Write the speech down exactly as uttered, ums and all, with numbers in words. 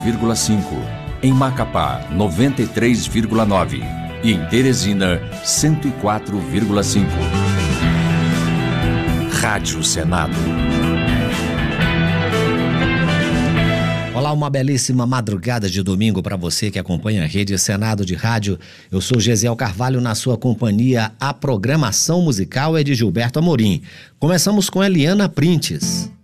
vírgula cinco. Em Macapá, noventa e três vírgula nove. E em Teresina, cento e quatro vírgula cinco. Rádio Senado. Olá, uma belíssima madrugada de domingo para você que acompanha a Rede Senado de Rádio. Eu sou Gesiel Carvalho, na sua companhia. A programação musical é de Gilberto Amorim. Começamos com Eliana Printes.